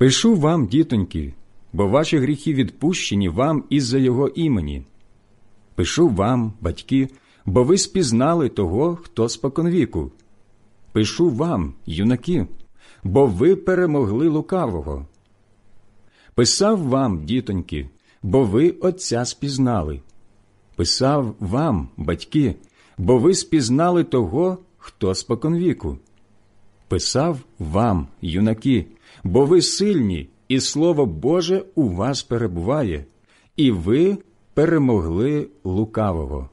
Пишу вам, дітоньки, бо ваші гріхи відпущені вам із-за його імені. Пишу вам, батьки, бо ви спізнали того, хто споконвіку. Пишу вам, юнаки, бо ви перемогли лукавого. Писав вам, дітоньки, бо ви Отця спізнали. Писав вам, батьки, бо ви спізнали того, хто споконвіку. Писав вам, юнаки, бо ви сильні, і Слово Боже у вас перебуває, і ви перемогли лукавого.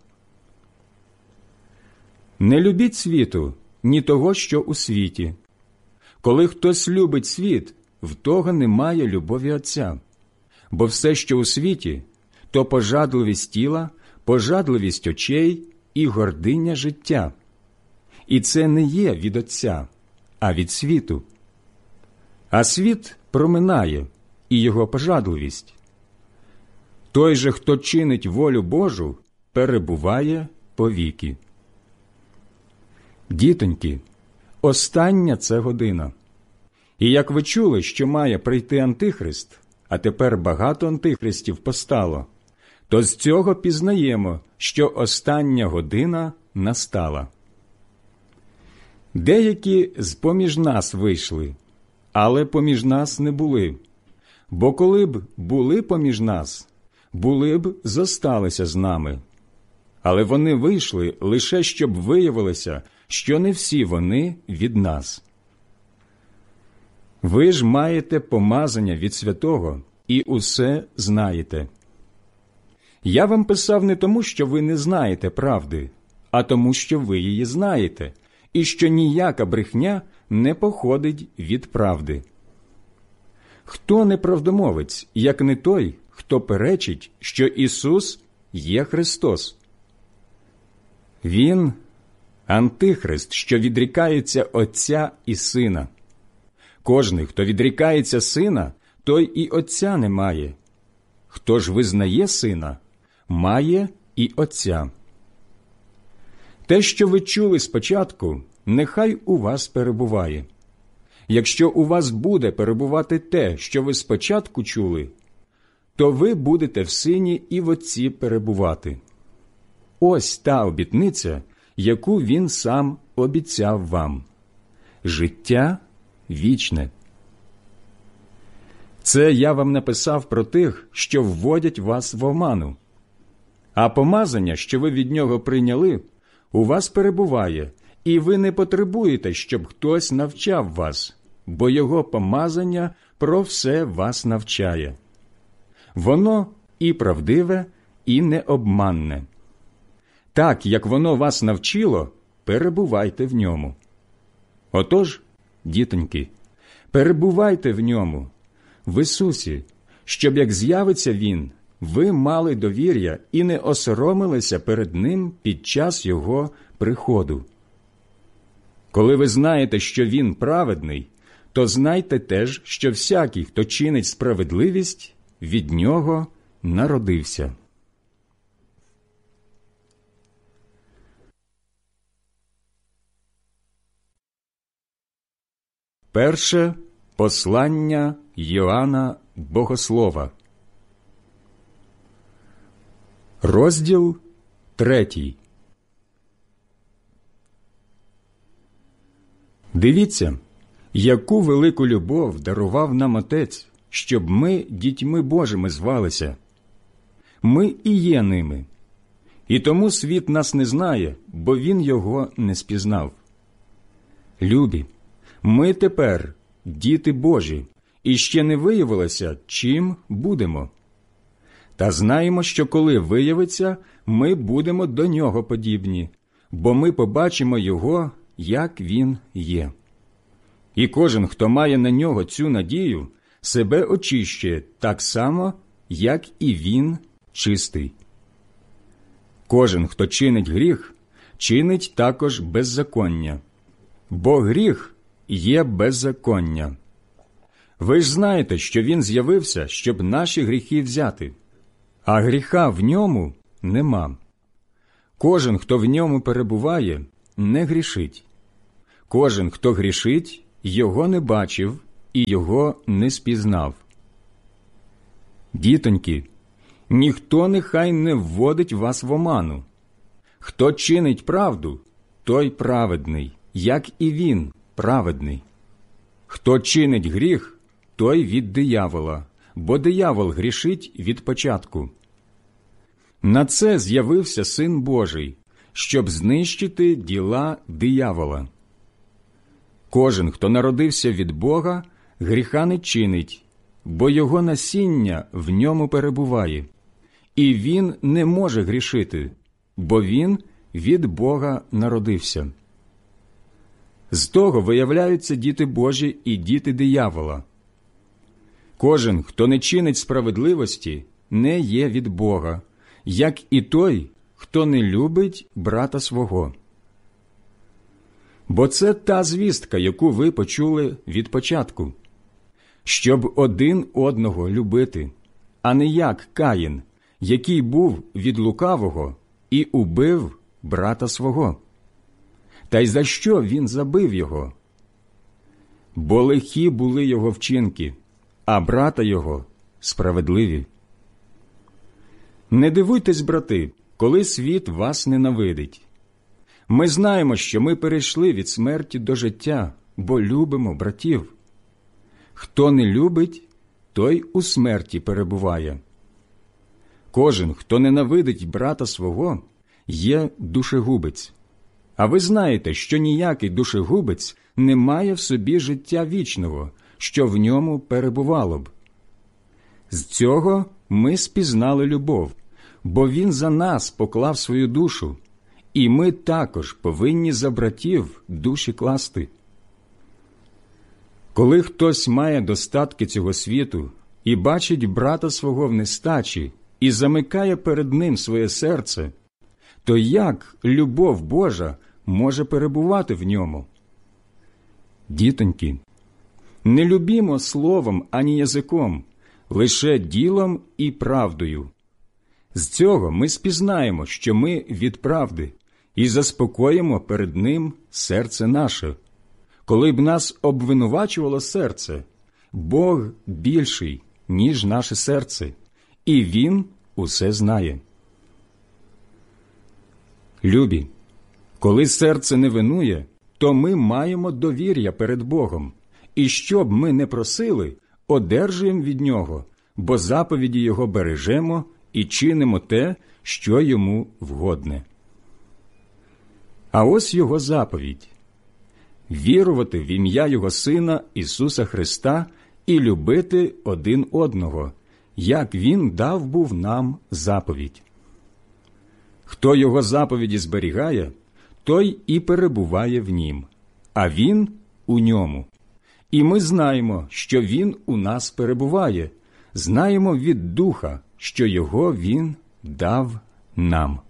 Не любіть світу, ні того, що у світі. Коли хтось любить світ, в того немає любові Отця. Бо все, що у світі, то пожадливість тіла, пожадливість очей і гординя життя. І це не є від Отця, а від світу. А світ проминає, і його пожадливість. Той же, хто чинить волю Божу, перебуває повіки. Дітоньки, остання це година. І як ви чули, що має прийти Антихрист, а тепер багато антихристів постало, то з цього пізнаємо, що остання година настала. Деякі з-поміж нас вийшли, але поміж нас не були. Бо коли б були поміж нас, були б зосталися з нами. Але вони вийшли лише, щоб виявилося, що не всі вони від нас. Ви ж маєте помазання від Святого і усе знаєте. Я вам писав не тому, що ви не знаєте правди, а тому, що ви її знаєте, і що ніяка брехня не походить від правди. Хто неправдомовець, як не той, хто перечить, що Ісус є Христос? Він – Антихрист, що відрікається Отця і Сина. Кожний, хто відрікається Сина, той і Отця не має. Хто ж визнає Сина, має і Отця. Те, що ви чули спочатку, нехай у вас перебуває. Якщо у вас буде перебувати те, що ви спочатку чули, то ви будете в Сині і в Отці перебувати. Ось та обітниця, яку Він сам обіцяв вам – життя вічне. Це я вам написав про тих, що вводять вас в оману. А помазання, що ви від Нього прийняли, у вас перебуває, і ви не потребуєте, щоб хтось навчав вас, бо Його помазання про все вас навчає. Воно і правдиве, і необманне. Так, як воно вас навчило, перебувайте в ньому. Отож, дітоньки, перебувайте в ньому, в Ісусі, щоб як з'явиться Він, ви мали довір'я і не осоромилися перед Ним під час Його приходу. Коли ви знаєте, що Він праведний, то знайте теж, що всякий, хто чинить справедливість, від Нього народився. Перше послання Йоанна Богослова. Розділ 3. Дивіться, яку велику любов дарував нам Отець, щоб ми дітьми Божими звалися. Ми і є ними. І тому світ нас не знає, бо він його не спізнав. Любі, ми тепер діти Божі, і ще не виявилося, чим будемо. Та знаємо, що коли виявиться, ми будемо до Нього подібні, бо ми побачимо Його, як Він є. І кожен, хто має на Нього цю надію, себе очищує так само, як і Він чистий. Кожен, хто чинить гріх, чинить також беззаконня, бо гріх є беззаконня. Ви ж знаєте, що Він з'явився, щоб наші гріхи взяти, а гріха в Ньому нема. Кожен, хто в Ньому перебуває, не грішить. Кожен, хто грішить, Його не бачив і його не спізнав. Дітоньки, ніхто нехай не вводить вас в оману. Хто чинить правду, той праведний, як і він праведний. Хто чинить гріх, той від диявола, бо диявол грішить від початку. На це з'явився Син Божий, щоб знищити діла диявола. Кожен, хто народився від Бога, гріха не чинить, бо його насіння в ньому перебуває, і він не може грішити, бо він від Бога народився. З того виявляються діти Божі і діти диявола. Кожен, хто не чинить справедливості, не є від Бога, як і той, хто не любить брата свого. Бо це та звістка, яку ви почули від початку, щоб один одного любити, а не як Каїн, який був від лукавого і убив брата свого. Та й за що він забив його? Бо лихі були його вчинки, а брата його справедливі. Не дивуйтесь, брати, коли світ вас ненавидить. Ми знаємо, що ми перейшли від смерті до життя, бо любимо братів. Хто не любить, той у смерті перебуває. Кожен, хто ненавидить брата свого, є душегубець. А ви знаєте, що ніякий душегубець не має в собі життя вічного, що в ньому перебувало б. З цього ми спізнали любов, бо він за нас поклав свою душу, і ми також повинні за братів душі класти. Коли хтось має достатки цього світу і бачить брата свого в нестачі і замикає перед ним своє серце, то як любов Божа може перебувати в ньому? Дітоньки, не любімо словом ані язиком, лише ділом і правдою. З цього ми спізнаємо, що ми від правди, і заспокоїмо перед ним серце наше. Коли б нас обвинувачувало серце, Бог більший, ніж наше серце, і Він усе знає. Любі, коли серце не винує, то ми маємо довір'я перед Богом, і що б ми не просили, одержуємо від Нього, бо заповіді Його бережемо і чинимо те, що Йому вгодне. А ось Його заповідь – вірувати в ім'я Його Сина Ісуса Христа і любити один одного, як Він дав був нам заповідь. Хто Його заповіді зберігає, той і перебуває в Нім, а Він у ньому. І ми знаємо, що Він у нас перебуває, знаємо від Духа, що Його Він дав нам.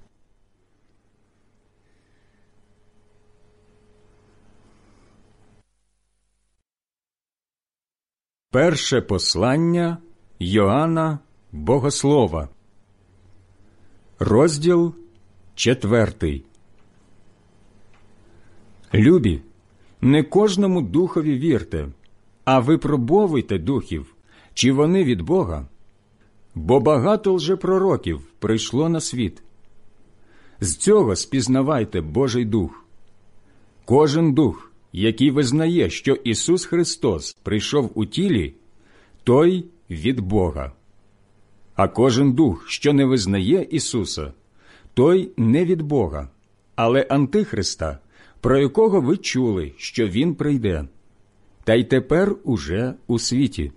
Перше послання Йоанна Богослова, розділ 4. Любі, не кожному духові вірте, а випробовуйте духів, чи вони від Бога, бо багато лжепророків прийшло на світ. З цього спізнавайте Божий Дух. Кожен дух, який визнає, що Ісус Христос прийшов у тілі, той від Бога. А кожен дух, що не визнає Ісуса, той не від Бога, але Антихриста, про якого ви чули, що Він прийде, та й тепер уже у світі.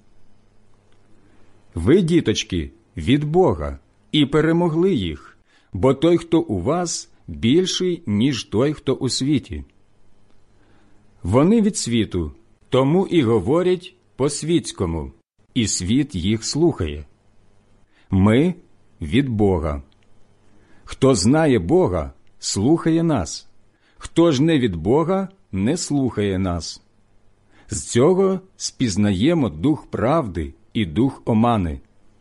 Ви, діточки, від Бога, і перемогли їх, бо той, хто у вас, більший, ніж той, хто у світі. Вони від світу, тому і говорять по-світському, і світ їх слухає. Ми від Бога. Хто знає Бога, слухає нас. Хто ж не від Бога, не слухає нас. З цього спізнаємо дух правди і дух омани.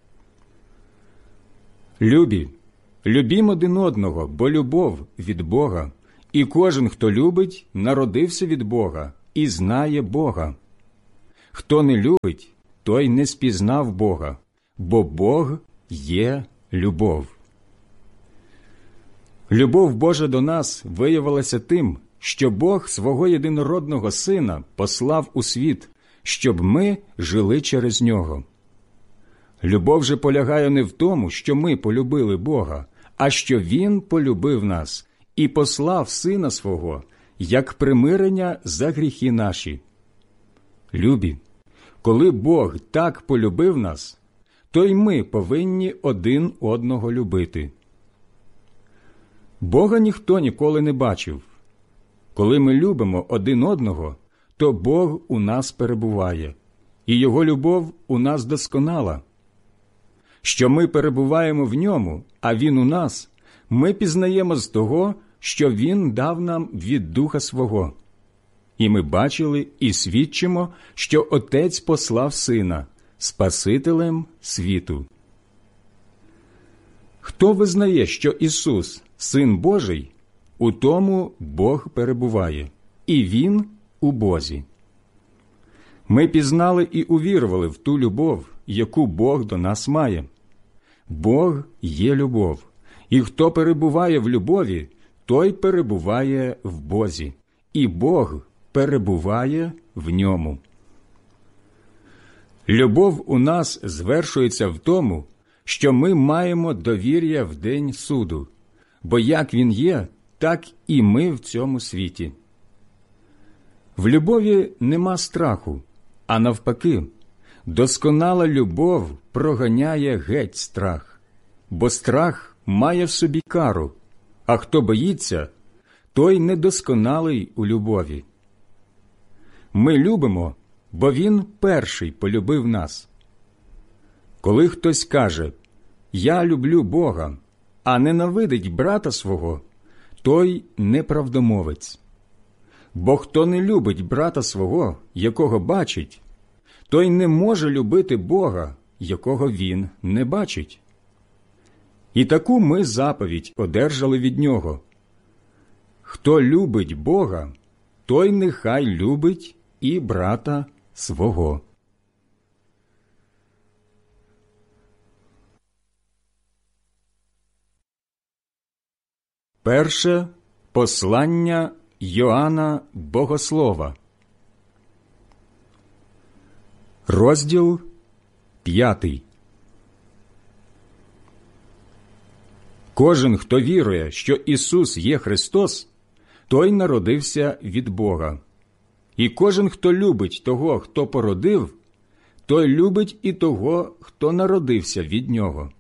Любі, любімо один одного, бо любов від Бога, і кожен, хто любить, народився від Бога і знає Бога. Хто не любить, той не спізнав Бога, бо Бог є любов. Любов Божа до нас виявилася тим, що Бог свого єдинородного Сина послав у світ, щоб ми жили через Нього. Любов же полягає не в тому, що ми полюбили Бога, а що Він полюбив нас і послав Сина Свого, як примирення за гріхи наші. Любі, коли Бог так полюбив нас, то й ми повинні один одного любити. Бога ніхто ніколи не бачив. Коли ми любимо один одного, то Бог у нас перебуває, і Його любов у нас досконала. Що ми перебуваємо в Ньому, а Він у нас, ми пізнаємо з того, що Він дав нам від Духа Свого. І ми бачили і свідчимо, що Отець послав Сина, Спасителем світу. Хто визнає, що Ісус – Син Божий, у тому Бог перебуває, і Він у Бозі. Ми пізнали і увірували в ту любов, яку Бог до нас має. Бог є любов, і хто перебуває в любові, той перебуває в Бозі, і Бог перебуває в ньому. Любов у нас звершується в тому, що ми маємо довір'я в день суду, бо як він є, так і ми в цьому світі. В любові нема страху, а навпаки, досконала любов проганяє геть страх, бо страх має в собі кару, а хто боїться, той недосконалий у любові. Ми любимо, бо Він перший полюбив нас. Коли хтось каже «Я люблю Бога», а ненавидить брата свого, той неправдомовець. Бо хто не любить брата свого, якого бачить, той не може любити Бога, якого він не бачить. І таку ми заповідь одержали від Нього. Хто любить Бога, той нехай любить і брата свого. Перше послання Йоанна Богослова, розділ 5. Кожен, хто вірує, що Ісус є Христос, той народився від Бога. І кожен, хто любить того, хто породив, той любить і того, хто народився від Нього.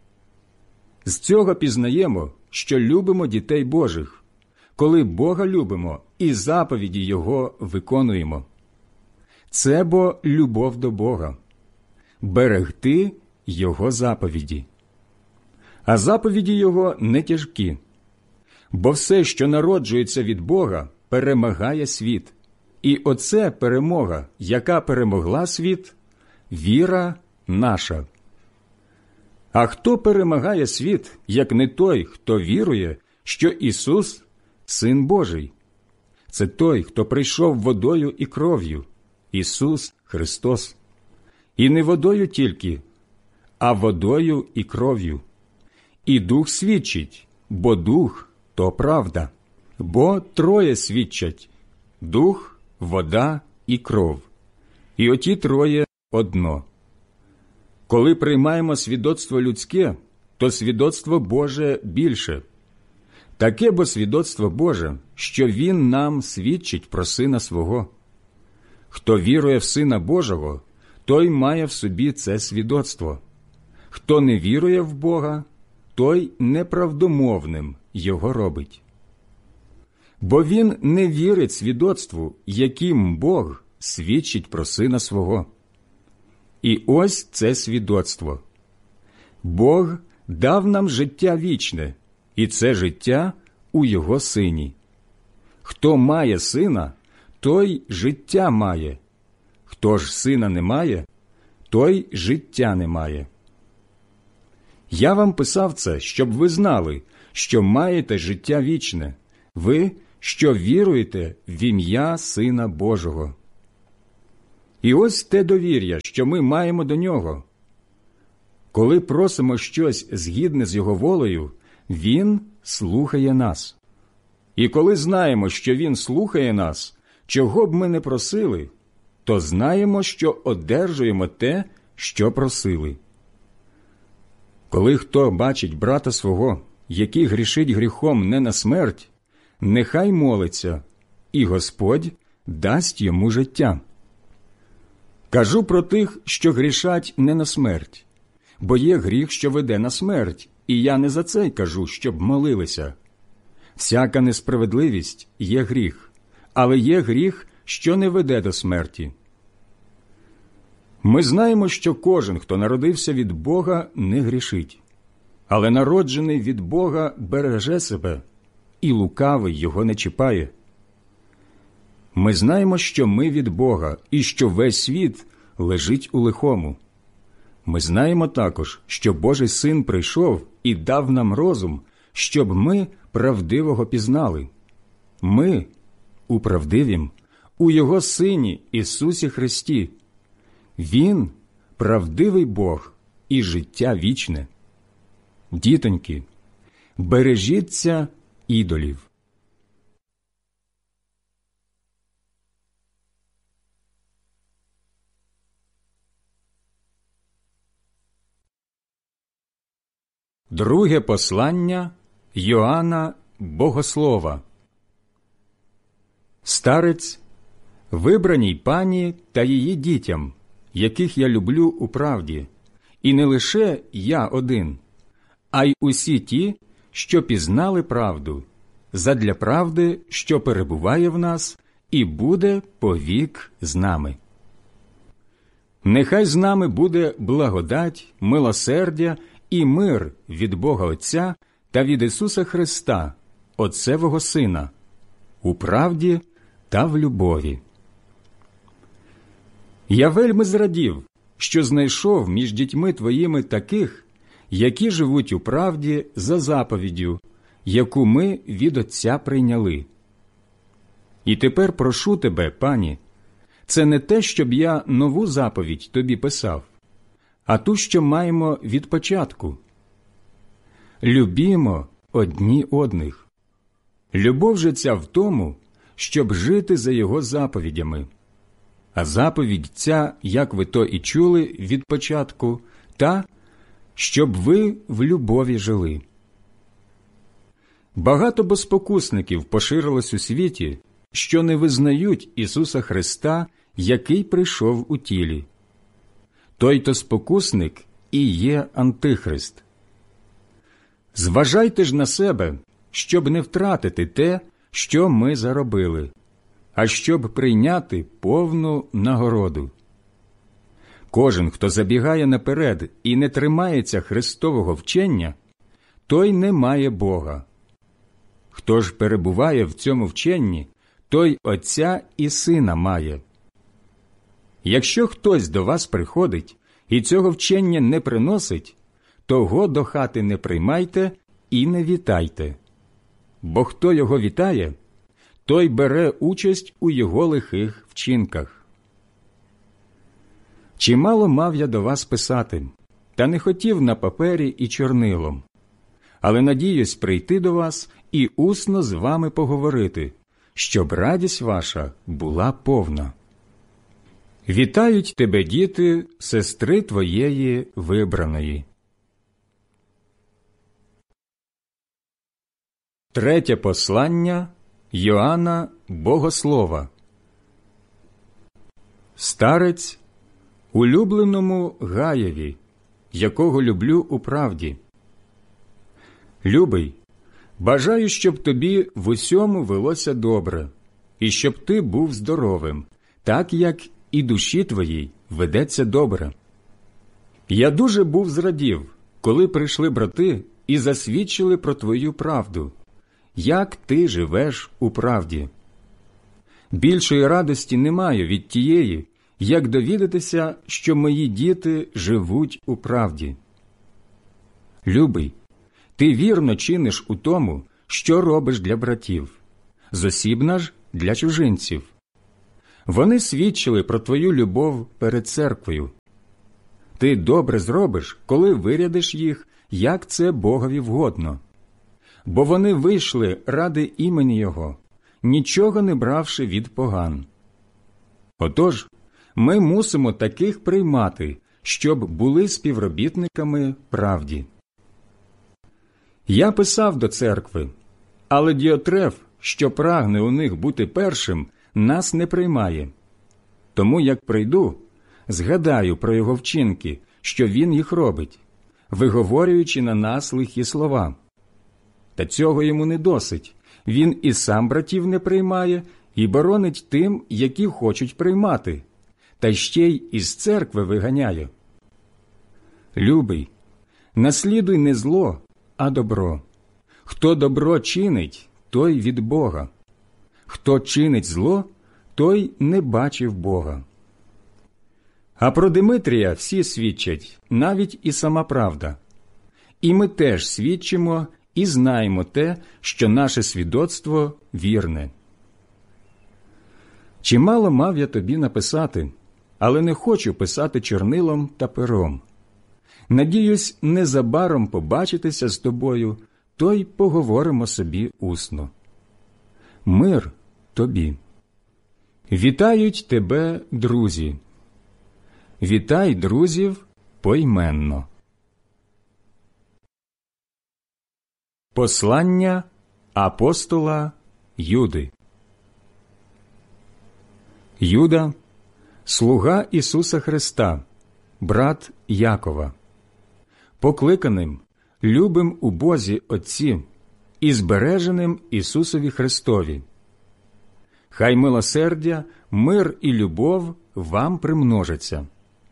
З цього пізнаємо, що любимо дітей Божих, коли Бога любимо і заповіді Його виконуємо. Це бо любов до Бога – берегти Його заповіді. А заповіді Його не тяжкі, бо все, що народжується від Бога, перемагає світ. І оце перемога, яка перемогла світ – віра наша. А хто перемагає світ, як не той, хто вірує, що Ісус – Син Божий? Це той, хто прийшов водою і кров'ю, Ісус Христос. І не водою тільки, а водою і кров'ю. І Дух свідчить, бо Дух – то правда. Бо троє свідчать – Дух, вода і кров. І оті троє – одно. Коли приймаємо свідоцтво людське, то свідоцтво Боже більше. Таке бо свідоцтво Боже, що Він нам свідчить про Сина Свого. Хто вірує в Сина Божого, той має в собі це свідоцтво. Хто не вірує в Бога, той неправдомовним його робить. Бо він не вірить свідоцтву, яким Бог свідчить про Сина Свого. І ось це свідоцтво. Бог дав нам життя вічне, і це життя у Його Сині. Хто має Сина, той життя має. Хто ж Сина не має, той життя не має. Я вам писав це, щоб ви знали, що маєте життя вічне, ви, що віруєте в ім'я Сина Божого. І ось те довір'я, що ми маємо до Нього. Коли просимо щось згідне з Його волею, Він слухає нас. І коли знаємо, що Він слухає нас, чого б ми не просили, то знаємо, що одержуємо те, що просили. Коли хто бачить брата свого, який грішить гріхом не на смерть, нехай молиться, і Господь дасть йому життя. Кажу про тих, що грішать не на смерть, бо є гріх, що веде на смерть, і я не за це й кажу, щоб молилися. Всяка несправедливість є гріх, але є гріх, що не веде до смерті. Ми знаємо, що кожен, хто народився від Бога, не грішить, але народжений від Бога береже себе, і лукавий його не чіпає. Ми знаємо, що ми від Бога, і що весь світ лежить у лихому. Ми знаємо також, що Божий Син прийшов і дав нам розум, щоб ми правдивого пізнали. Ми у правдивім, у Його Сині Ісусі Христі. Він – правдивий Бог і життя вічне. Дітоньки, бережіться ідолів. Друге послання Йоанна Богослова. Старець, вибраній пані та її дітям, яких я люблю у правді, і не лише я один, а й усі ті, що пізнали правду, задля правди, що перебуває в нас і буде повік з нами. Нехай з нами буде благодать, милосердя і мир від Бога Отця та від Ісуса Христа, Отцевого Сина, у правді та в любові. Я вельми зрадів, що знайшов між дітьми твоїми таких, які живуть у правді за заповіддю, яку ми від Отця прийняли. І тепер прошу тебе, пані, це не те, щоб я нову заповідь тобі писав, а ту, що маємо від початку. Любімо одні одних. Любов же ця в тому, щоб жити за Його заповідями. А заповідь ця, як ви то і чули від початку, та, щоб ви в любові жили. Багато бо спокусників поширилось у світі, що не визнають Ісуса Христа, який прийшов у тілі. Той-то спокусник і є Антихрист. Зважайте ж на себе, щоб не втратити те, що ми заробили, а щоб прийняти повну нагороду. Кожен, хто забігає наперед і не тримається Христового вчення, той не має Бога. Хто ж перебуває в цьому вченні, той Отця і Сина має. Якщо хтось до вас приходить і цього вчення не приносить, того до хати не приймайте і не вітайте. Бо хто його вітає, той бере участь у його лихих вчинках. Чимало мав я до вас писати, та не хотів на папері і чорнилом, але надіюсь прийти до вас і усно з вами поговорити, щоб радість ваша була повна. Вітають тебе, діти, сестри твоєї вибраної. Третє послання Йоанна Богослова. Старець, улюбленому Гаєві, якого люблю у правді. Любий, бажаю, щоб тобі в усьому велося добре, і щоб ти був здоровим, так як і душі твоїй ведеться добре. Я дуже був зрадів, коли прийшли брати і засвідчили про твою правду, як ти живеш у правді. Більшої радості не маю від тієї, як довідатися, що мої діти живуть у правді. Любий, ти вірно чиниш у тому, що робиш для братів, зосібна ж для чужинців. Вони свідчили про твою любов перед церквою. Ти добре зробиш, коли вирядиш їх, як це Богові вгодно. Бо вони вийшли ради імені Його, нічого не бравши від поган. Отож, ми мусимо таких приймати, щоб були співробітниками правді. Я писав до церкви, але Діотреф, що прагне у них бути першим, нас не приймає. Тому, як прийду, згадаю про його вчинки, що він їх робить, виговорюючи на нас лихі слова. Та цього йому не досить. Він і сам братів не приймає, і боронить тим, які хочуть приймати, та ще й із церкви виганяє. Любий, наслідуй не зло, а добро. Хто добро чинить, той від Бога. Хто чинить зло, той не бачив Бога. А про Димитрія всі свідчать, навіть і сама правда. І ми теж свідчимо і знаємо те, що наше свідоцтво вірне. Чимало мав я тобі написати, але не хочу писати чорнилом та пером. Надіюсь, незабаром побачитися з тобою, то й поговоримо собі усно. Мир тобі. Вітають тебе друзі. Вітай друзів поіменно. Послання апостола Юди. Юда, слуга Ісуса Христа, брат Якова, покликаним, любим у Бозі Отці і збереженим Ісусові Христові. Хай милосердя, мир і любов вам примножаться.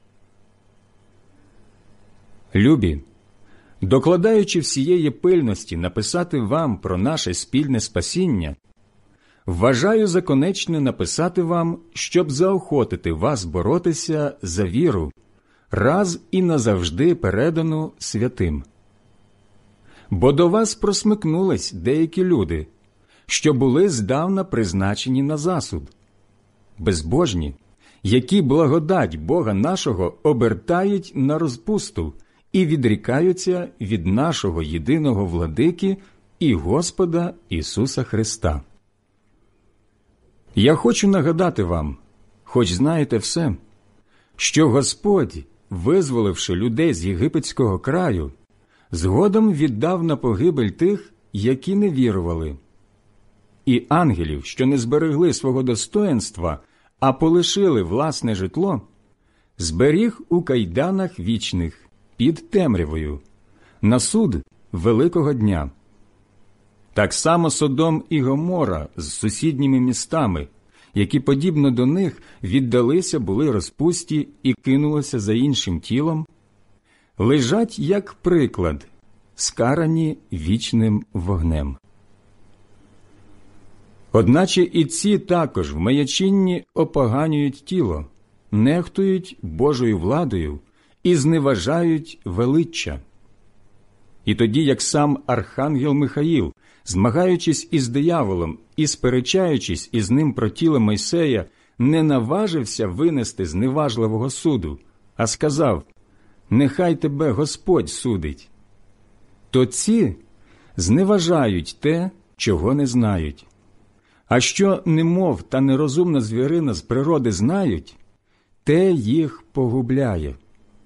Любі, докладаючи всієї пильності написати вам про наше спільне спасіння, вважаю за конечне написати вам, щоб заохотити вас боротися за віру, раз і назавжди передану святим. Бо до вас просмикнулись деякі люди, що були здавна призначені на засуд, безбожні, які благодать Бога нашого обертають на розпусту і відрікаються від нашого єдиного владики і Господа Ісуса Христа. Я хочу нагадати вам, хоч знаєте все, що Господь, визволивши людей з єгипетського краю, згодом віддав на погибель тих, які не вірували, і ангелів, що не зберегли свого достоїнства, а полишили власне житло, зберіг у кайданах вічних під темрявою, на суд великого дня. Так само Содом і Гомора з сусідніми містами, які, подібно до них, віддалися були розпусті і кинулися за іншим тілом, лежать як приклад, скарані вічним вогнем. Одначе і ці також в маячинні опоганюють тіло, нехтують Божою владою і зневажають величчя. І тоді, як сам архангел Михаїл, змагаючись із дияволом і сперечаючись із ним про тіло Мойсея, не наважився винести зневажливого суду, а сказав: «Нехай тебе Господь судить», то ці зневажають те, чого не знають. А що немов та нерозумна звірина з природи знають, те їх погубляє.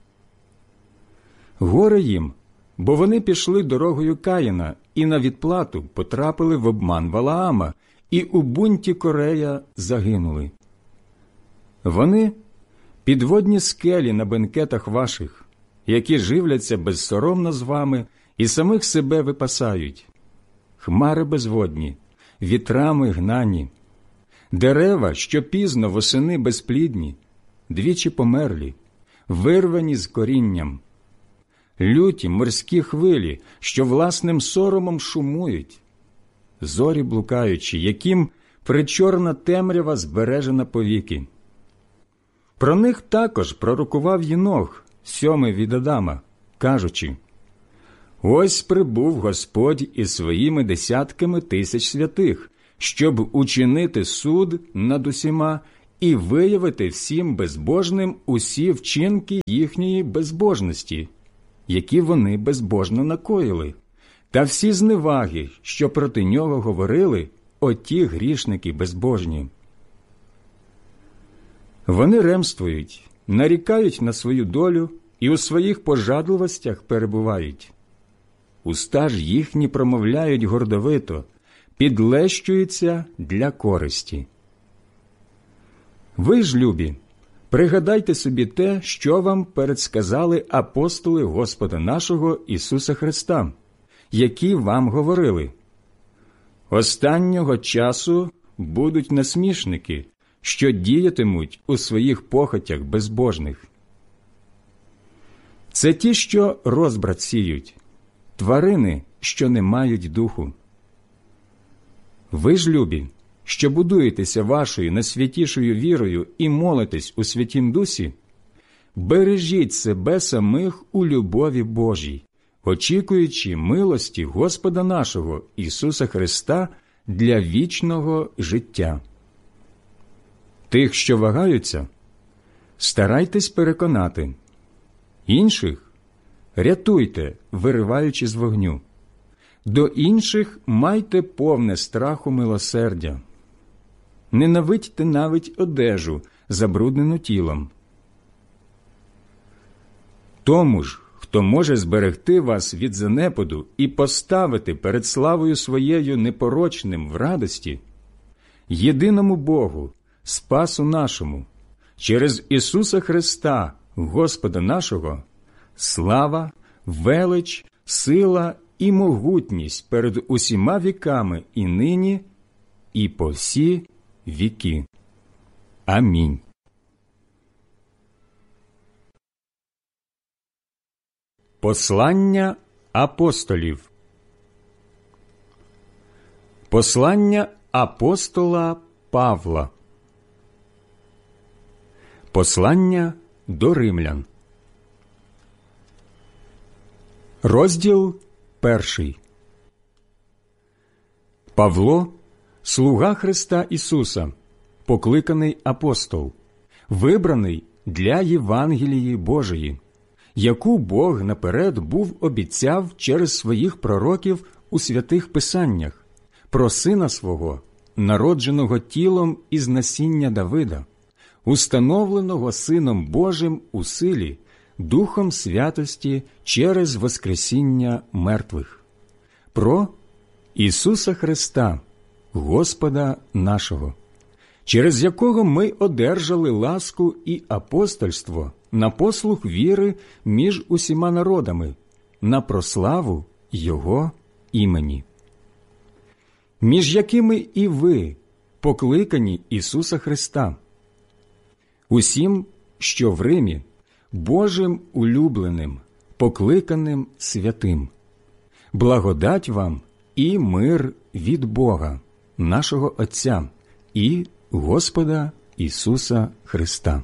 Горе їм, бо вони пішли дорогою Каїна і на відплату потрапили в обман Валаама і у бунті Корея загинули. Вони – підводні скелі на бенкетах ваших, які живляться безсоромно з вами і самих себе випасають, хмари безводні, вітрами гнані, дерева, що пізно восени безплідні, двічі померлі, вирвані з корінням, люті морські хвилі, що власним соромом шумують, зорі блукаючі, яким причорна темрява збережена повіки. Про них також пророкував Єнох, сьомий від Адама, кажучи: «Ось прибув Господь із своїми десятками тисяч святих, щоб учинити суд над усіма і виявити всім безбожним усі вчинки їхньої безбожності, які вони безбожно накоїли, та всі зневаги, що проти нього говорили оті грішники безбожні. Вони ремствують, нарікають на свою долю і у своїх пожадливостях перебувають. Уста ж їхні промовляють гордовито, підлещуються для користі. Ви ж, любі, пригадайте собі те, що вам передсказали апостоли Господа нашого Ісуса Христа, які вам говорили: останнього часу будуть насмішники, що діятимуть у своїх похотях безбожних. Це ті, що розбрат сіють, тварини, що не мають духу. Ви ж, любі, що будуєтеся вашою найсвятішою вірою і молитесь у Святім Дусі, бережіть себе самих у любові Божій, очікуючи милості Господа нашого Ісуса Христа для вічного життя. Тих, що вагаються, старайтесь переконати. Інших рятуйте, вириваючи з вогню. До інших майте повне страху милосердя. Ненавидьте навіть одежу, забруднену тілом. Тому ж, хто може зберегти вас від занепаду і поставити перед славою своєю непорочним в радості, єдиному Богу, Спасу нашому, через Ісуса Христа, Господа нашого, слава, велич, сила і могутність перед усіма віками і нині, і по всі віки. Амінь. Послання апостолів. Послання апостола Павла. Послання до римлян. Розділ 1. Павло, слуга Христа Ісуса, покликаний апостол, вибраний для Євангелії Божої, яку Бог наперед був обіцяв через своїх пророків у святих Писаннях, про Сина Свого, народженого тілом із насіння Давида, установленого Сином Божим у силі, Духом святості через воскресіння мертвих, про Ісуса Христа, Господа нашого, через якого ми одержали ласку і апостольство на послуг віри між усіма народами, на прославу Його імені, між якими і ви, покликані Ісуса Христа, усім, що в Римі, Божим улюбленим, покликаним святим. Благодать вам і мир від Бога, нашого Отця і Господа Ісуса Христа.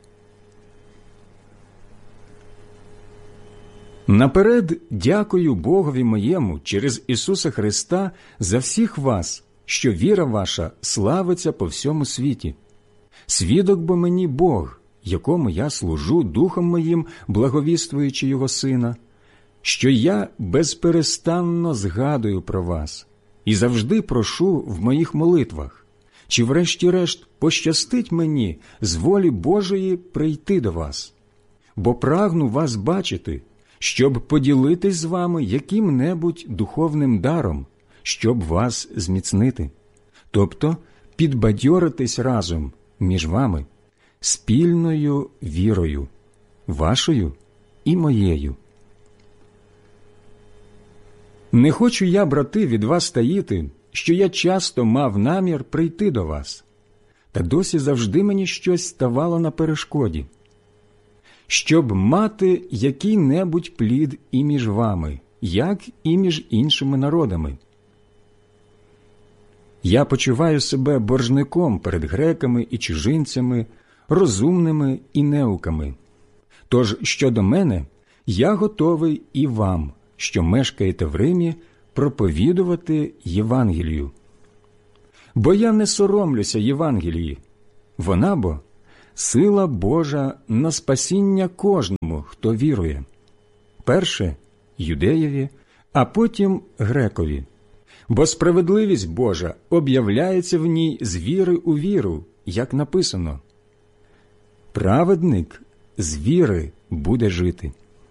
Наперед дякую Богові моєму через Ісуса Христа за всіх вас, що віра ваша славиться по всьому світі. Свідок бо мені Бог, якому я служу духом моїм, благовіствуючи Його Сина, що я безперестанно згадую про вас і завжди прошу в моїх молитвах, чи врешті-решт пощастить мені з волі Божої прийти до вас, бо прагну вас бачити, щоб поділитись з вами яким-небудь духовним даром, щоб вас зміцнити, тобто підбадьоритись разом між вами, спільною вірою, вашою і моєю. Не хочу я, брати, від вас таїти, що я часто мав намір прийти до вас, та досі завжди мені щось ставало на перешкоді, щоб мати який-небудь плід і між вами, як і між іншими народами. Я почуваю себе боржником перед греками і чужинцями, розумними і неуками. Тож, щодо мене, я готовий і вам, що мешкаєте в Римі, проповідувати Євангелію. Бо я не соромлюся Євангелії, Вона бо сила Божа на спасіння кожному, хто вірує. Перше – юдеєві, а потім грекові. Бо справедливість Божа об'являється в ній з віри у віру, як написано: «Праведник з віри буде жити».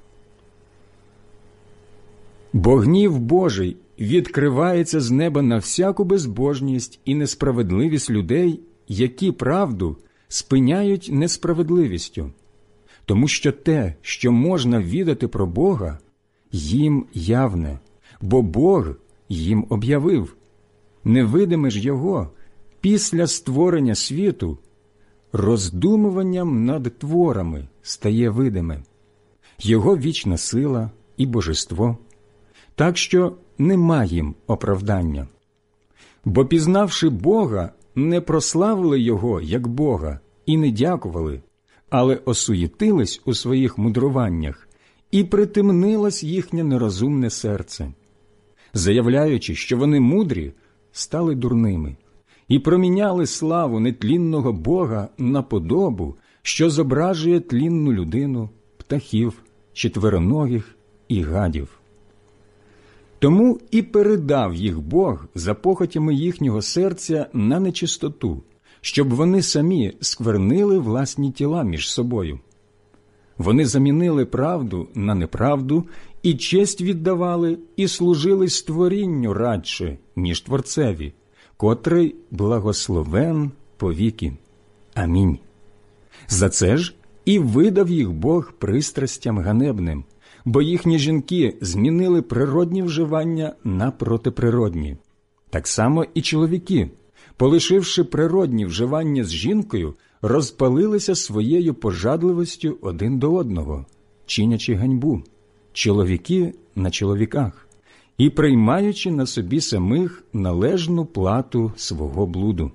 Бо гнів Божий відкривається з неба на всяку безбожність і несправедливість людей, які правду спиняють несправедливістю. Тому що те, що можна відати про Бога, їм явне, бо Бог їм об'явив. Невидиме ж Його після створення світу роздумуванням над творами стає видиме. Його вічна сила і божество, так що нема їм оправдання. Бо, пізнавши Бога, не прославили Його як Бога і не дякували, але осуєтились у своїх мудруваннях, і притемнилось їхнє нерозумне серце. Заявляючи, що вони мудрі, стали дурними, і проміняли славу нетлінного Бога на подобу, що зображує тлінну людину, птахів, четвероногих і гадів. Тому і передав їх Бог за похотями їхнього серця на нечистоту, щоб вони самі сквернили власні тіла між собою. Вони замінили правду на неправду, і честь віддавали, і служили створінню радше, ніж Творцеві, котрий благословен повіки. Амінь. За це ж і видав їх Бог пристрастям ганебним, бо їхні жінки змінили природні вживання на протиприродні. Так само і чоловіки, полишивши природні вживання з жінкою, розпалилися своєю пожадливостю один до одного, чинячи ганьбу, чоловіки на чоловіках, і приймаючи на собі самих належну плату свого блуду.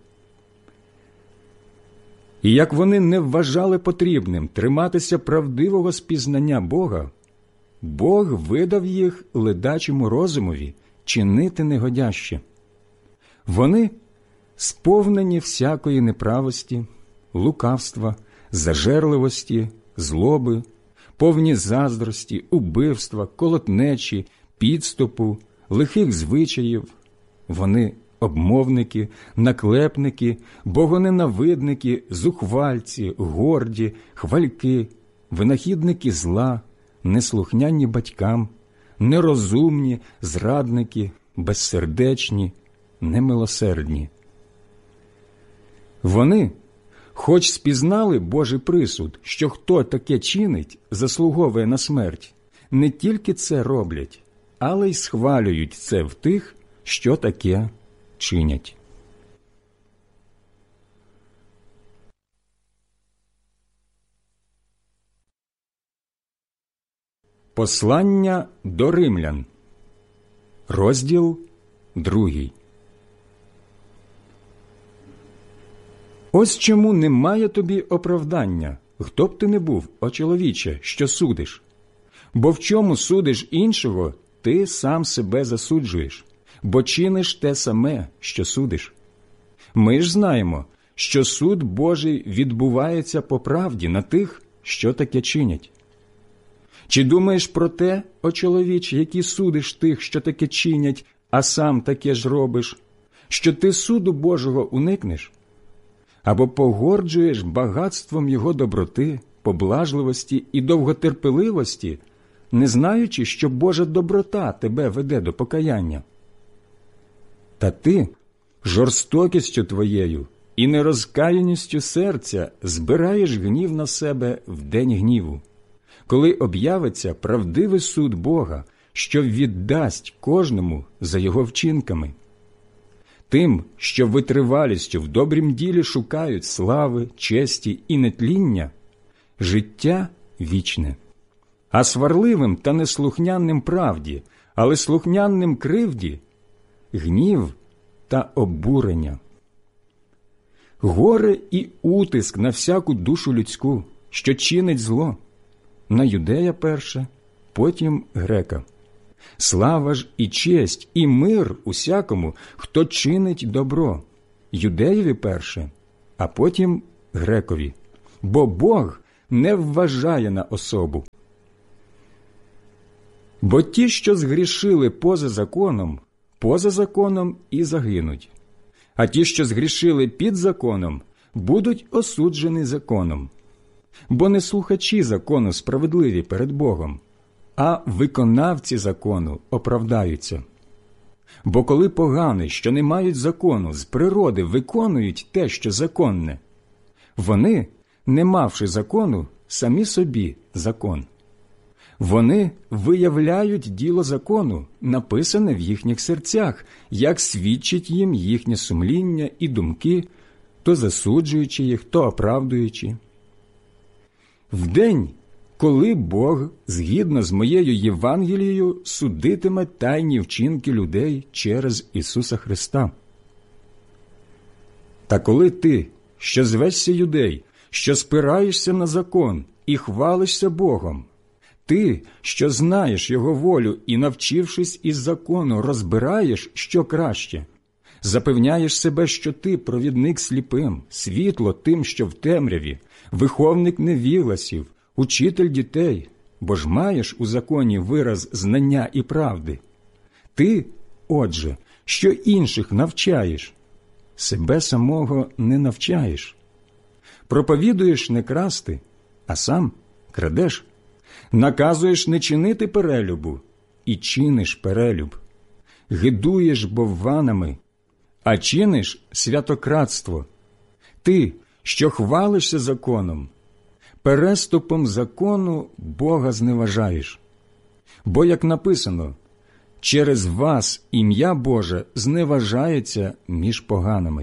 І як вони не вважали потрібним триматися правдивого спізнання Бога, Бог видав їх ледачому розумові чинити негодяще. Вони сповнені всякої неправості, лукавства, зажерливості, злоби, повні заздрості, убивства, колотнечі, підступу, лихих звичаїв. Вони обмовники, наклепники, богоненавидники, зухвальці, горді, хвальки, винахідники зла, неслухняні батькам, нерозумні, зрадники, безсердечні, немилосердні. Вони, хоч спізнали Божий присуд, що хто таке чинить, заслуговує на смерть, не тільки це роблять, але й схвалюють це в тих, що таке чинять. Послання до римлян. Розділ 2. Ось чому немає тобі оправдання, хто б ти не був, о чоловіче, що судиш. Бо в чому судиш іншого, ти сам себе засуджуєш, бо чиниш те саме, що судиш. Ми ж знаємо, що суд Божий відбувається по правді на тих, що таке чинять. Чи думаєш про те, о чоловіче, який судиш тих, що таке чинять, а сам таке ж робиш, що ти суду Божого уникнеш? Або погорджуєш багатством Його доброти, поблажливості і довготерпеливості, не знаючи, що Божа доброта тебе веде до покаяння? Та ти жорстокістю твоєю і нерозкаяністю серця збираєш гнів на себе в день гніву, коли об'явиться правдивий суд Бога, що віддасть кожному за його вчинками. Тим, що витривалістю в добрім ділі шукають слави, честі і нетління, життя вічне. А сварливим та неслухняним правді, але слухняним кривді – гнів та обурення. Горе і утиск на всяку душу людську, що чинить зло, на юдея перше, потім грека. Слава ж і честь, і мир усякому, хто чинить добро, юдеєві перше, а потім грекові, бо Бог не вважає на особу. Бо ті, що згрішили поза законом і загинуть, а ті, що згрішили під законом, будуть осуджені законом. Бо не слухачі закону справедливі перед Богом, а виконавці закону оправдаються. Бо коли погані, що не мають закону, з природи виконують те, що законне, вони, не мавши закону, самі собі закон. Вони виявляють діло закону, написане в їхніх серцях, як свідчить їм їхнє сумління і думки, то засуджуючи їх, то оправдуючи. В день, коли Бог, згідно з моєю Євангелією, судитиме тайні вчинки людей через Ісуса Христа. Та коли ти, що звешся юдей, що спираєшся на закон і хвалишся Богом, ти, що знаєш Його волю і, навчившись із закону, розбираєш, що краще, запевняєш себе, що ти провідник сліпим, світло тим, що в темряві, виховник невігласів, учитель дітей, бо ж маєш у законі вираз знання і правди. Ти, отже, що інших навчаєш, себе самого не навчаєш. Проповідуєш не красти, а сам крадеш. Наказуєш не чинити перелюбу, і чиниш перелюб. Гидуєш бовванами, а чиниш святократство. Ти, що хвалишся законом, переступом закону Бога зневажаєш. Бо, як написано, через вас ім'я Боже зневажається між поганими.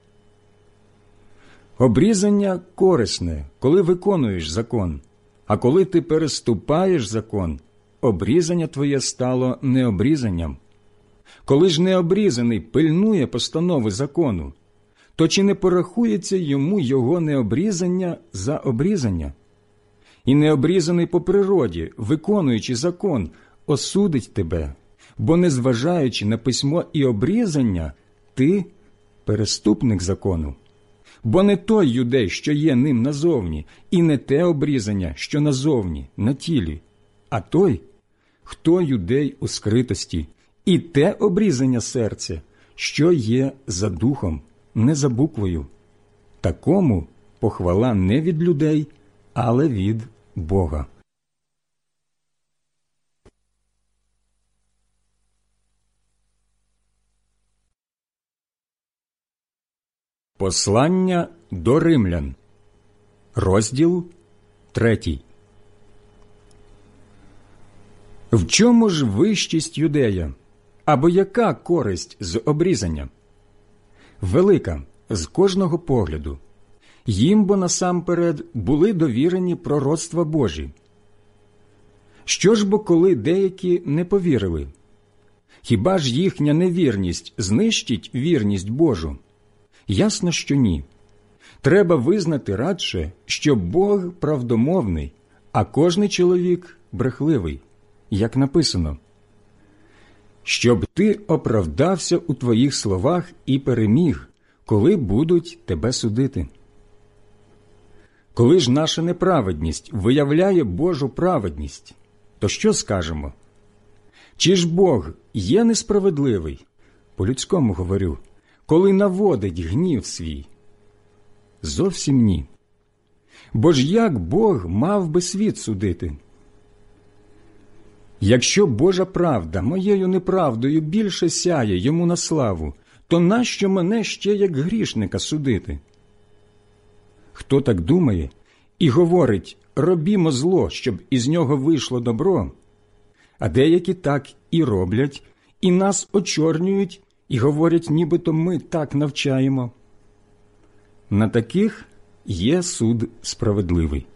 Обрізання корисне, коли виконуєш закон, а коли ти переступаєш закон, обрізання твоє стало необрізанням. Коли ж необрізаний пильнує постанови закону, то чи не порахується йому його необрізання за обрізання? І необрізаний по природі, виконуючи закон, осудить тебе, бо, незважаючи на письмо і обрізання, ти – переступник закону. Бо не той юдей, що є ним назовні, і не те обрізання, що назовні, на тілі, а той, хто юдей у скритості, і те обрізання серця, що є за духом, не за буквою. Такому похвала не від людей, але від Бога. Послання до римлян. Розділ 3. В чому ж вищість юдея? Або яка користь з обрізання? Велика, з кожного погляду. Їм бо насамперед були довірені пророцтва Божі. Що ж бо, коли деякі не повірили? Хіба ж їхня невірність знищить вірність Божу? Ясно, що ні. Треба визнати радше, що Бог правдомовний, а кожний чоловік брехливий, як написано. Щоб ти оправдався у твоїх словах і переміг, коли будуть тебе судити. Коли ж наша неправедність виявляє Божу праведність, то що скажемо? Чи ж Бог є несправедливий, по-людському говорю, коли наводить гнів свій? Зовсім ні. Бо ж як Бог мав би світ судити? Якщо Божа правда моєю неправдою більше сяє йому на славу, то нащо мене ще як грішника судити? Хто так думає і говорить, робімо зло, щоб із нього вийшло добро, а деякі так і роблять, і нас очорнюють, і говорять, нібито ми так навчаємо. На таких є суд справедливий.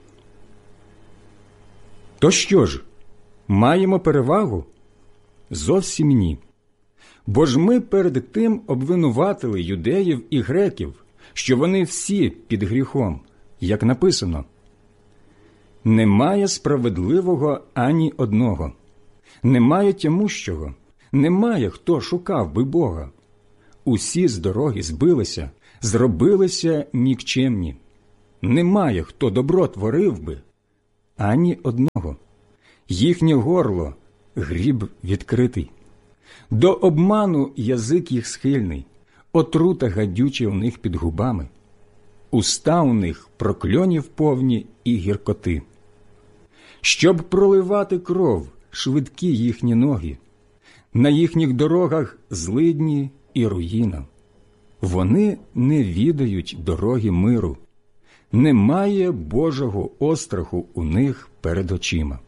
То що ж, маємо перевагу? Зовсім ні. Бо ж ми перед тим обвинуватили юдеїв і греків, що вони всі під гріхом, як написано. Немає справедливого ані одного, немає тямущого, немає, хто шукав би Бога. Усі з дороги збилися, зробилися нікчемні. Немає, хто добро творив би, ані одного. Їхнє горло – гріб відкритий. До обману язик їх схильний, отрута гадюча у них під губами. Уста у них прокльонів повні і гіркоти. Щоб проливати кров, швидкі їхні ноги, на їхніх дорогах злидні і руїна. Вони не відають дороги миру, немає Божого остраху у них перед очима.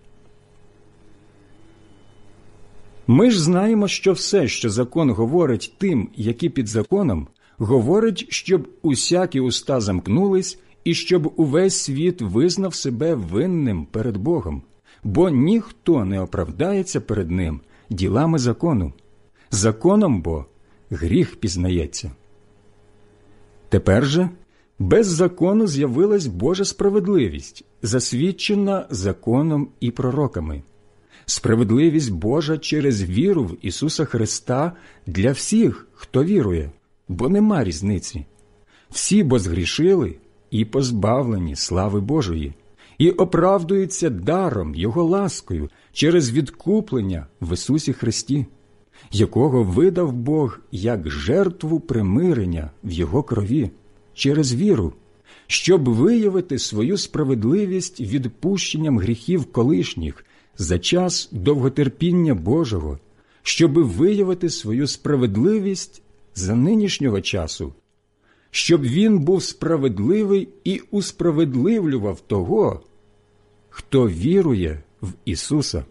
Ми ж знаємо, що все, що закон говорить тим, які під законом, говорить, щоб усякі уста замкнулись і щоб увесь світ визнав себе винним перед Богом, бо ніхто не оправдається перед Ним ділами закону. Законом бо гріх пізнається. Тепер же без закону з'явилась Божа справедливість, засвідчена законом і пророками. Справедливість Божа через віру в Ісуса Христа для всіх, хто вірує, бо нема різниці. Всі бо згрішили і позбавлені слави Божої, і оправдуються даром Його ласкою через відкуплення в Ісусі Христі, якого видав Бог як жертву примирення в Його крові, через віру, щоб виявити свою справедливість відпущенням гріхів колишніх за час довготерпіння Божого, щоби виявити свою справедливість за нинішнього часу, щоб він був справедливий і усправедливлював того, хто вірує в Ісуса.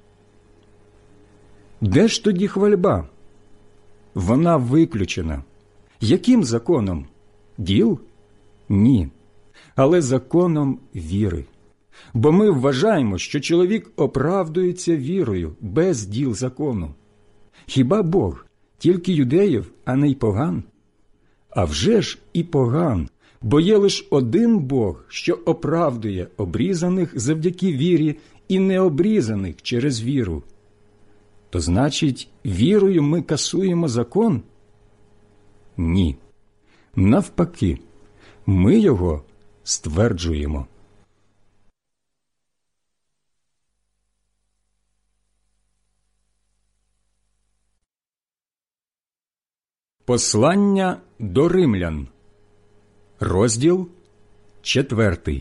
Де ж тоді хвальба? Вона виключена. Яким законом? Діл? Ні. Але законом віри. Бо ми вважаємо, що чоловік оправдується вірою без діл закону. Хіба Бог тільки юдеїв, а не й поган? А вже ж і поган, бо є лиш один Бог, що оправдує обрізаних завдяки вірі і необрізаних через віру. То значить, вірою ми касуємо закон? Ні. Навпаки, ми його стверджуємо. Послання до римлян. Розділ 4.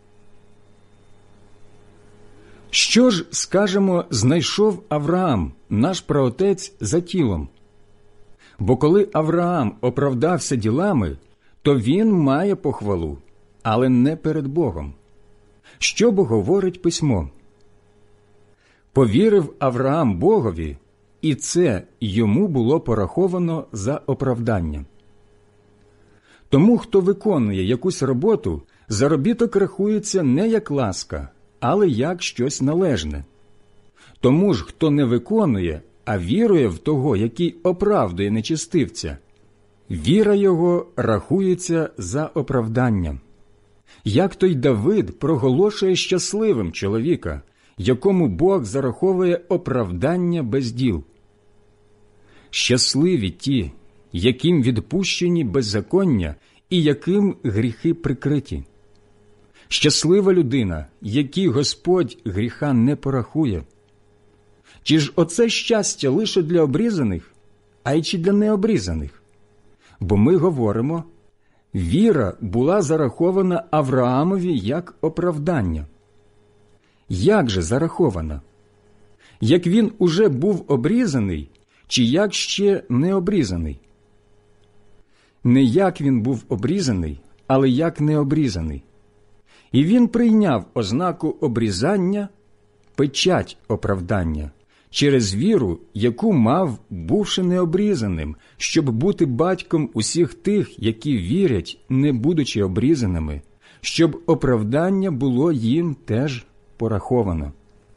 Що ж, скажемо, знайшов Авраам, наш праотець, за тілом? Бо коли Авраам оправдався ділами, то він має похвалу, але не перед Богом. Що бо говорить письмо? Повірив Авраам Богові, і це йому було пораховано за оправдання. Тому, хто виконує якусь роботу, заробіток рахується не як ласка, але як щось належне. Тому ж, хто не виконує, а вірує в того, який оправдує нечестивця, віра його рахується за оправдання. Як той Давид проголошує щасливим чоловіка, якому Бог зараховує оправдання без діл. Щасливі ті, яким відпущені беззаконня і яким гріхи прикриті. Щаслива людина, якій Господь гріха не порахує. Чи ж оце щастя лише для обрізаних, а й чи для необрізаних? Бо ми говоримо, віра була зарахована Авраамові як оправдання. Як же зарахована? Як він уже був обрізаний, чи як ще не обрізаний? Не як він був обрізаний, але як не обрізаний. І він прийняв ознаку обрізання, печать оправдання, через віру, яку мав, бувши необрізаним, щоб бути батьком усіх тих, які вірять, не будучи обрізаними, щоб оправдання було їм теж пораховано.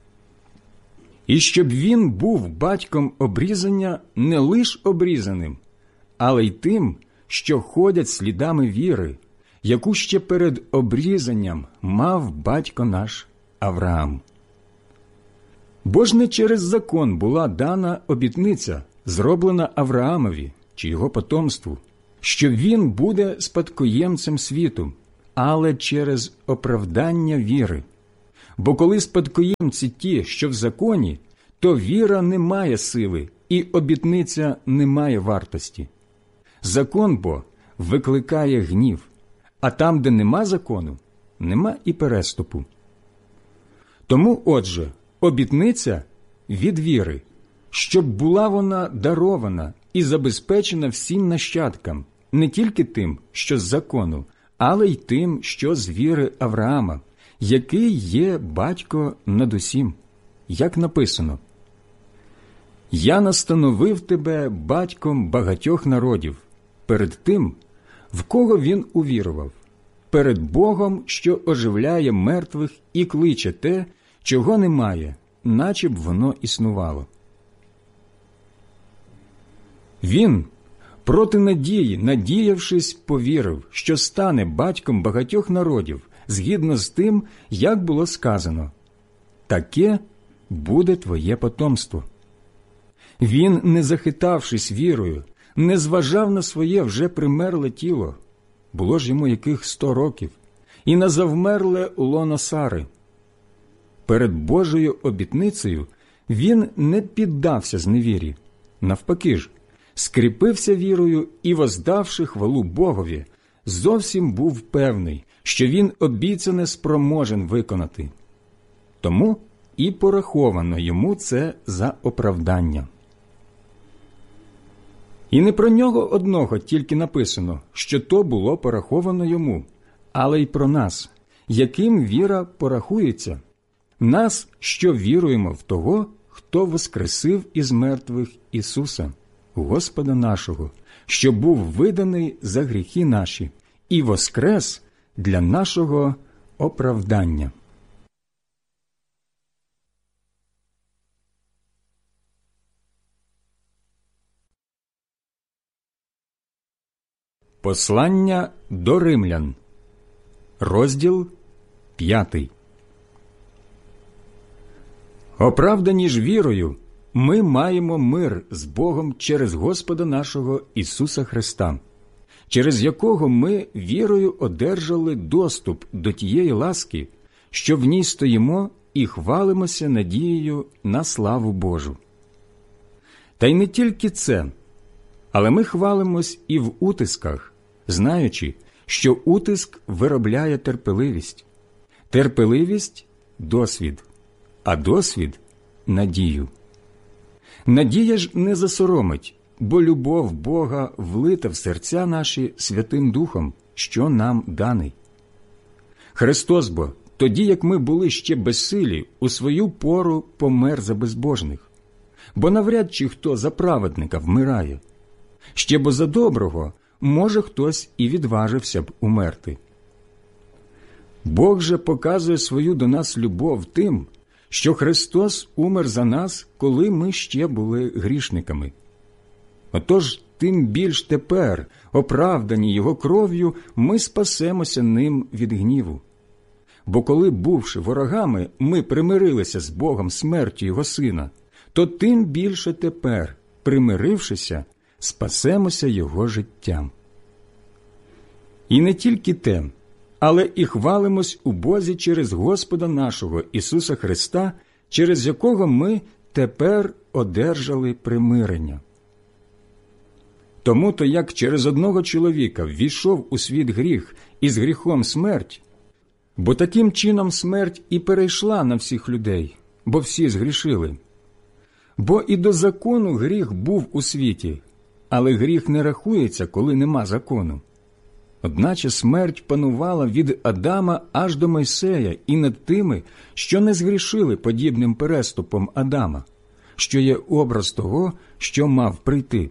І щоб він був батьком обрізання не лиш обрізаним, але й тим, що ходять слідами віри, яку ще перед обрізанням мав батько наш Авраам. Бо ж не через закон була дана обітниця, зроблена Авраамові чи його потомству, що він буде спадкоємцем світу, але через оправдання віри. Бо коли спадкоємці ті, що в законі, то віра не має сили, і обітниця не має вартості. Закон бо викликає гнів, а там, де нема закону, нема і переступу. Тому, отже, обітниця від віри, щоб була вона дарована і забезпечена всім нащадкам, не тільки тим, що з закону, але й тим, що з віри Авраама, який є батько над усім, як написано: «Я настановив тебе батьком багатьох народів, перед тим, в кого він увірував, перед Богом, що оживляє мертвих і кличе те, чого немає, наче б воно існувало». Він, проти надії, надіявшись, повірив, що стане батьком багатьох народів, згідно з тим, як було сказано: «Таке буде твоє потомство». Він, не захитавшись вірою, не зважав на своє вже примерле тіло, було ж йому яких 100 років, і на завмерле лоно Сари. Перед Божою обітницею він не піддався зневірі, навпаки ж, скріпився вірою і, воздавши хвалу Богові, зовсім був певний, що він обіцяне спроможен виконати. Тому і пораховано йому це за оправдання. І не про нього одного тільки написано, що то було пораховано йому, але й про нас, яким віра порахується, нас, що віруємо в того, хто воскресив із мертвих Ісуса, Господа нашого, що був виданий за гріхи наші і воскрес для нашого оправдання. Послання до римлян, розділ 5. Оправдані ж вірою, ми маємо мир з Богом через Господа нашого Ісуса Христа, через якого ми вірою одержали доступ до тієї ласки, що в ній стоїмо і хвалимося надією на славу Божу. Та й не тільки це, але ми хвалимось і в утисках, знаючи, що утиск виробляє терпеливість, терпеливість – досвід, а досвід – надію. Надія ж не засоромить, бо любов Бога влита в серця наші Святим Духом, що нам даний. Христос бо, тоді як ми були ще безсилі, у свою пору помер за безбожних. Бо навряд чи хто за праведника вмирає. Ще бо за доброго, може, хтось і відважився б умерти. Бог же показує свою до нас любов тим, що Христос умер за нас, коли ми ще були грішниками. Отож, тим більш тепер, оправдані Його кров'ю, ми спасемося ним від гніву. Бо коли, бувши ворогами, ми примирилися з Богом смертю Його Сина, то тим більше тепер, примирившися, спасемося Його життям. І не тільки те, але і хвалимось у Бозі через Господа нашого Ісуса Христа, через якого ми тепер одержали примирення. Тому-то, як через одного чоловіка ввійшов у світ гріх і з гріхом смерть, бо таким чином смерть і перейшла на всіх людей, бо всі згрішили. Бо і до закону гріх був у світі, але гріх не рахується, коли нема закону. Одначе смерть панувала від Адама аж до Мойсея і над тими, що не згрішили подібним переступом Адама, що є образ того, що мав прийти.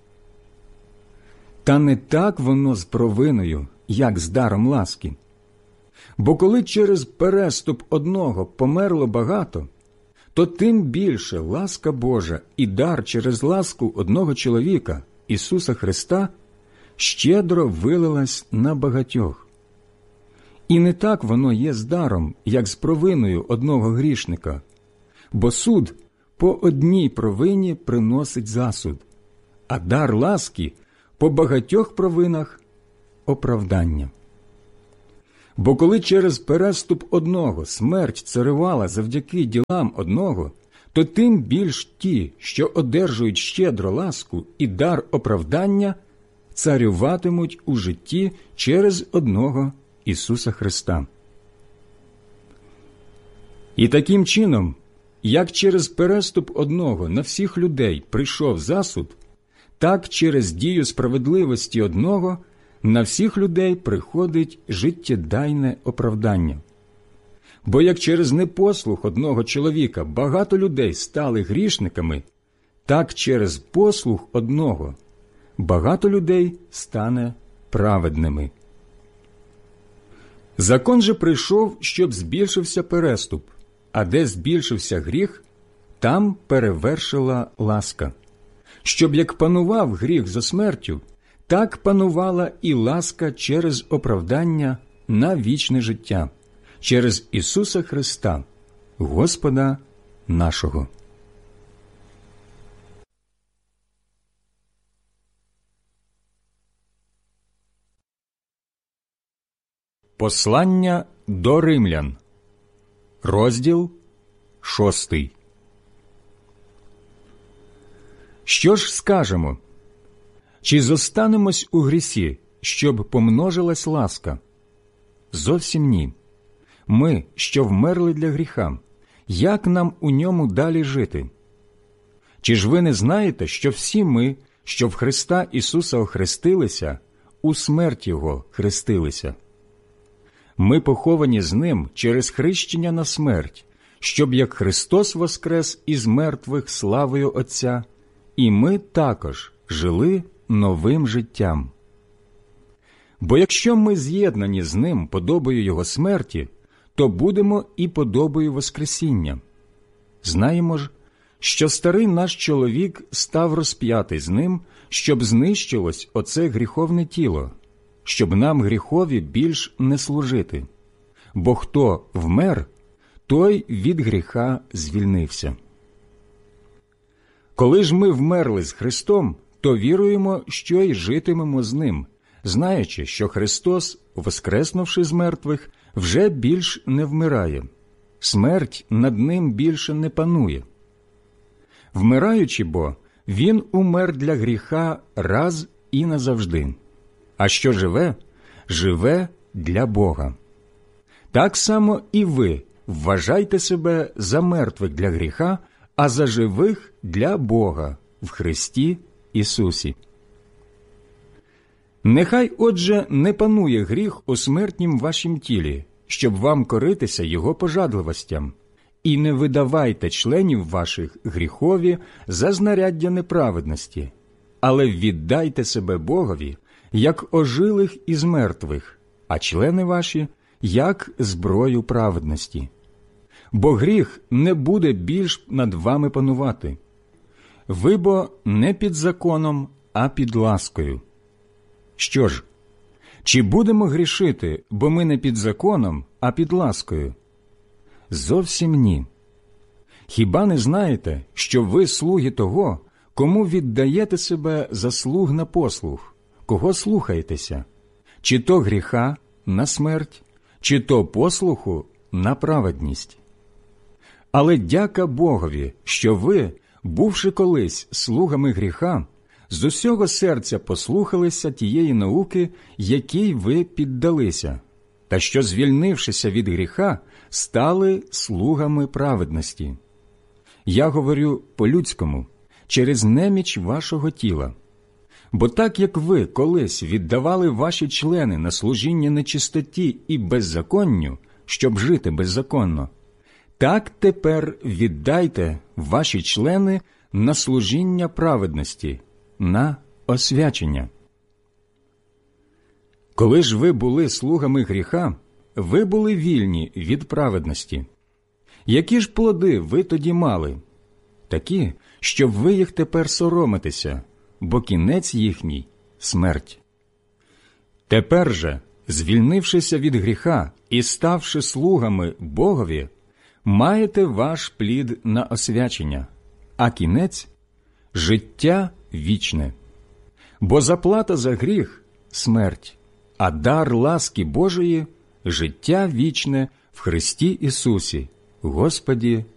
Та не так воно з провиною, як з даром ласки. Бо коли через переступ одного померло багато, то тим більше ласка Божа і дар через ласку одного чоловіка, Ісуса Христа, щедро вилилась на багатьох. І не так воно є з даром, як з провиною одного грішника, бо суд по одній провині приносить засуд, а дар ласки по багатьох провинах оправдання. Бо коли через переступ одного смерть царювала завдяки ділам одного, то тим більш ті, що одержують щедро ласку і дар оправдання, царюватимуть у житті через одного Ісуса Христа. І таким чином, як через переступ одного на всіх людей прийшов засуд, так через дію справедливості одного на всіх людей приходить життєдайне оправдання. Бо як через непослух одного чоловіка багато людей стали грішниками, так через послух одного багато людей стане праведними. Закон же прийшов, щоб збільшився переступ, а де збільшився гріх, там перевершила ласка. Щоб як панував гріх за смертю, так панувала і ласка через оправдання на вічне життя, через Ісуса Христа, Господа нашого. Послання до римлян, розділ 6. Що ж скажемо? Чи зостанемось у грісі, щоб помножилась ласка? Зовсім ні. Ми, що вмерли для гріха, як нам у ньому далі жити? Чи ж ви не знаєте, що всі ми, що в Христа Ісуса охрестилися, у смерть Його хрестилися? Ми поховані з Ним через хрещення на смерть, щоб як Христос воскрес із мертвих славою Отця, і ми також жили новим життям. Бо якщо ми з'єднані з Ним подобою Його смерті, то будемо і подобою воскресіння. Знаємо ж, що старий наш чоловік став розп'ятий з Ним, щоб знищилось оце гріховне тіло, щоб нам гріхові більш не служити. Бо хто вмер, той від гріха звільнився. Коли ж ми вмерли з Христом, то віруємо, що й житимемо з Ним, знаючи, що Христос, воскреснувши з мертвих, вже більш не вмирає, смерть над Ним більше не панує. Вмираючи бо, Він умер для гріха раз і назавжди, а що живе, живе для Бога. Так само і ви вважайте себе за мертвих для гріха, а за живих для Бога в Христі Ісусі. Нехай, отже, не панує гріх у смертнім вашім тілі, щоб вам коритися його пожадливостям, і не видавайте членів ваших гріхові за знаряддя неправедності, але віддайте себе Богові, як ожилих із мертвих, а члени ваші – як зброю праведності. Бо гріх не буде більш над вами панувати. Ви бо не під законом, а під ласкою. Що ж, чи будемо грішити, бо ми не під законом, а під ласкою? Зовсім ні. Хіба не знаєте, що ви слуги того, кому віддаєте себе за слуг на послуг, кого слухаєтеся? Чи то гріха на смерть, чи то послуху на праведність? Але дяка Богові, що ви, бувши колись слугами гріха, з усього серця послухалися тієї науки, якій ви піддалися, та що, звільнившися від гріха, стали слугами праведності. Я говорю по-людському, через неміч вашого тіла. Бо так, як ви колись віддавали ваші члени на служіння нечистоті і беззаконню, щоб жити беззаконно, так тепер віддайте ваші члени на служіння праведності, на освячення. Коли ж ви були слугами гріха, ви були вільні від праведності. Які ж плоди ви тоді мали? Такі, щоб ви їх тепер соромитеся, бо кінець їхній – смерть. Тепер же, звільнившися від гріха і ставши слугами Богові, маєте ваш плід на освячення, а кінець – життя вічне. Бо заплата за гріх – смерть, а дар ласки Божої – життя вічне в Христі Ісусі, Господі